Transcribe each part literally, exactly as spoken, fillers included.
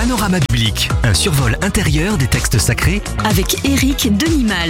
Panorama biblique, un survol intérieur des textes sacrés avec Éric Denimal.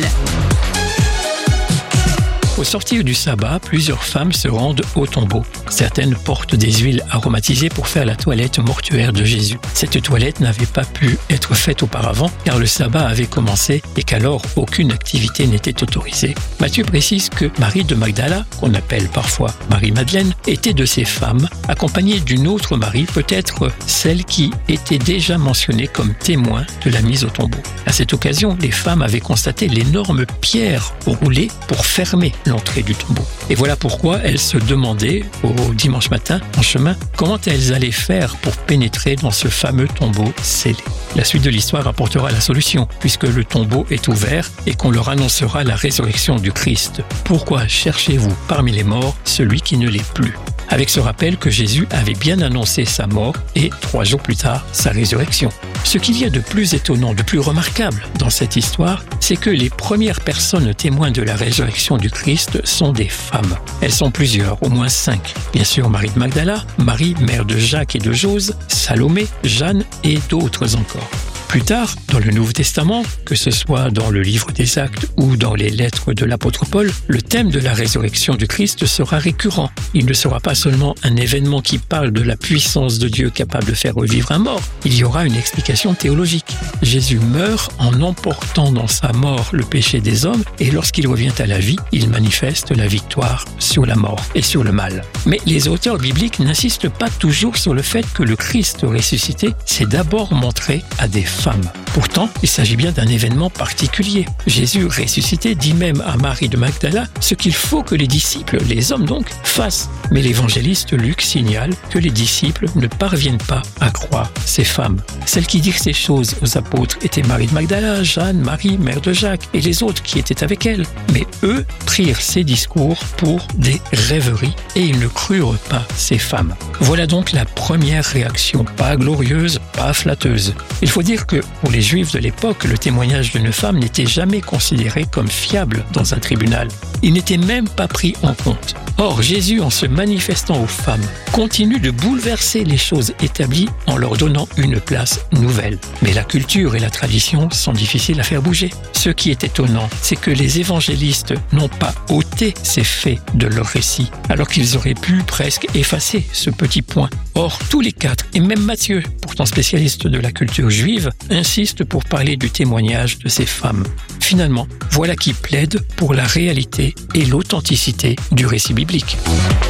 Au sortir du sabbat, plusieurs femmes se rendent au tombeau. Certaines portent des huiles aromatisées pour faire la toilette mortuaire de Jésus. Cette toilette n'avait pas pu être faite auparavant car le sabbat avait commencé et qu'alors aucune activité n'était autorisée. Matthieu précise que Marie de Magdala, qu'on appelle parfois Marie-Madeleine, était de ces femmes, accompagnée d'une autre Marie, peut-être celle qui était déjà mentionnée comme témoin de la mise au tombeau. À cette occasion, les femmes avaient constaté l'énorme pierre roulée pour fermer l'entrée du tombeau. Et voilà pourquoi elles se demandaient, au dimanche matin, en chemin, comment elles allaient faire pour pénétrer dans ce fameux tombeau scellé. La suite de l'histoire apportera la solution, puisque le tombeau est ouvert et qu'on leur annoncera la résurrection du Christ. Pourquoi cherchez-vous parmi les morts celui qui ne l'est plus ? Avec ce rappel que Jésus avait bien annoncé sa mort et, trois jours plus tard, sa résurrection. Ce qu'il y a de plus étonnant, de plus remarquable dans cette histoire, c'est que les premières personnes témoins de la résurrection du Christ sont des femmes. Elles sont plusieurs, au moins cinq. Bien sûr, Marie de Magdala, Marie, mère de Jacques et de Jose, Salomé, Jeanne et d'autres encore. Plus tard, dans le Nouveau Testament, que ce soit dans le livre des Actes ou dans les lettres de l'apôtre Paul, le thème de la résurrection du Christ sera récurrent. Il ne sera pas seulement un événement qui parle de la puissance de Dieu capable de faire revivre un mort. Il y aura une explication théologique. Jésus meurt en emportant dans sa mort le péché des hommes et lorsqu'il revient à la vie, il manifeste la victoire sur la mort et sur le mal. Mais les auteurs bibliques n'insistent pas toujours sur le fait que le Christ ressuscité s'est d'abord montré à des femmes. Pourtant, il s'agit bien d'un événement particulier. Jésus ressuscité dit même à Marie de Magdala ce qu'il faut que les disciples, les hommes donc, fassent. Mais l'évangéliste Luc signale que les disciples ne parviennent pas à croire ces femmes. Celles qui dirent ces choses aux apôtres étaient Marie de Magdala, Jeanne, Marie, mère de Jacques et les autres qui étaient avec elle. Mais eux prirent ces discours pour des rêveries et ils ne crurent pas ces femmes. Voilà donc la première réaction, pas glorieuse, pas flatteuse. Il faut dire que pour les Juifs de l'époque, le témoignage d'une femme n'était jamais considéré comme fiable dans un tribunal. Il n'était même pas pris en compte. Or, Jésus, en se manifestant aux femmes, continue de bouleverser les choses établies en leur donnant une place nouvelle. Mais la culture et la tradition sont difficiles à faire bouger. Ce qui est étonnant, c'est que les évangélistes n'ont pas ôté ces faits de leur récit, alors qu'ils auraient pu presque effacer ce petit point. Or, tous les quatre, et même Matthieu, pourtant spécialiste de la culture juive, insistent pour parler du témoignage de ces femmes. Finalement, voilà qui plaide pour la réalité et l'authenticité du récit biblique.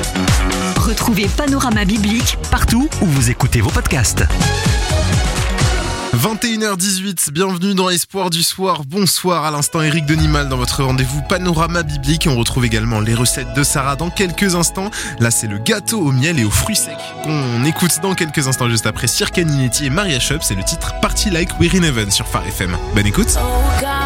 Retrouvez Panorama biblique partout où vous écoutez vos podcasts. vingt et une heures dix-huit, bienvenue dans Espoir du soir. Bonsoir, à l'instant Éric Denimal dans votre rendez-vous Panorama biblique. On retrouve également les recettes de Sarah dans quelques instants. Là, c'est le gâteau au miel et aux fruits secs qu'on écoute dans quelques instants juste après Circa Ninetti et Maria Shop. C'est le titre Party Like We're in Heaven sur Phare F M. Bonne écoute.